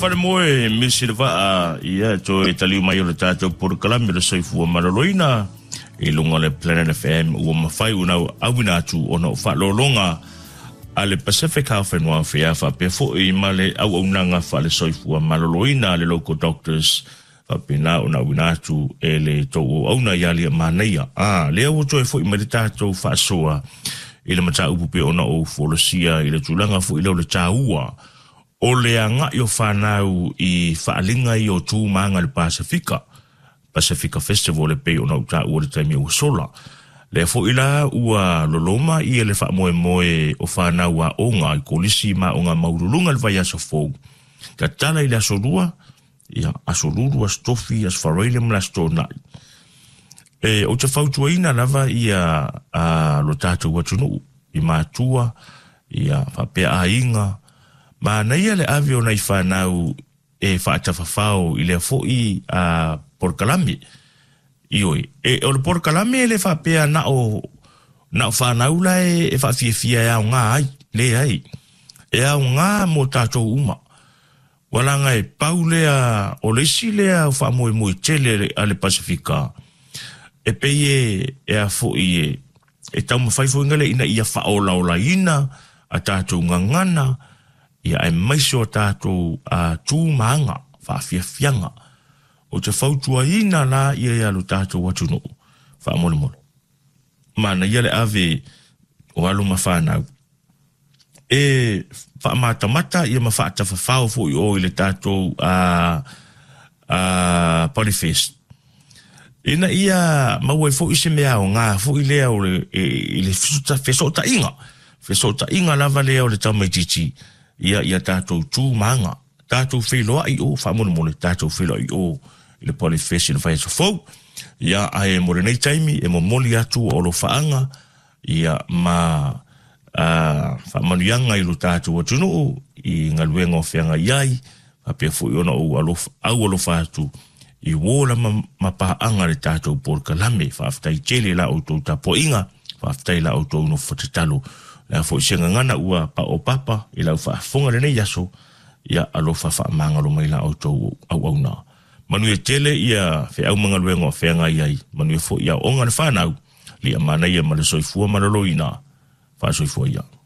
fare moe misilva ia to italiu mai o tato por kalame le soifua maroloina e lunga le Planet FM o mafai una awina tu ona fa lolonga ale Pacific Health and Welfare fa pe fo I male au unanga fa le soifua maroloina le local doctors fa pina una awina tu ele to ona yali maneia le o to fo I meditato fa soa ile mata upupe ona o folosia ile tulanga fo ile le taua o le anga yo whanau I whaalinga I o tū maanga le Pacifica Festival le pei o nau tā ua le taimi o sola. Le fo ila ua loloma I le wha moe o whanau a onga I kolisi ma o ngā maurulunga le vai asa fōu. Ka tala I le asolua, ia asoluru as tofi as whareile mla stonai. O te whautua ina lava ia lo tātou watunu I mātua, ia whapea a inga, ma na ia le avio na I whanau e whaatawhawhao I le fo'i por kalame. Ioi. O le por kalame le whapea na o whanau la e whawhiawhia e au ngā ai. Le ai. E au ngā mo tātou uma. Walanga e pau lea o lesi lea o whamoe moe tele a le Pasifika. E pei e a fo'i e tau mawhaifo ingale ina ia whaola o la ina a tātou ngangana ia e maiso tātou tū maanga, whawhiawhianga. O te whautua ina la ia alu tātou watuno, whaamole. Mana ia le ave o alu mawhanau. E whaamatamata ia ma whaatawhawhao fo I o I le tātou Polyfest. Ina ia maua fo I se mea o ngā, fo I lea o le fesota inga. Fesota inga lava lea o le taumaititi. Ia tātou tū maanga. Tātou wheloa I o, whamone tātou wheloa I o, I le Polyfest I le whai fau. Ia ae more nei taimi, e mo moli atu o lo whaanga, ia ma whamanuianga I lo tātou atuno, I ngaluenga o whianga iai, apea fui ona o au alo whātu, I wola mapaanga le tātou por kalame, whaftai tele la o tō tapo inga, whaftai la o tō no whatatalo, la fo senga ngana ua pa o papa I lau whaafonga le nei yaso ia alo whaamanga lo mai la o tō au na. Manu e tele ia whi au mga luenga o whenga iai. Manu e fo ia o ngana whanau li a mana ia ma le soifua maraloina. Wha soifua ia.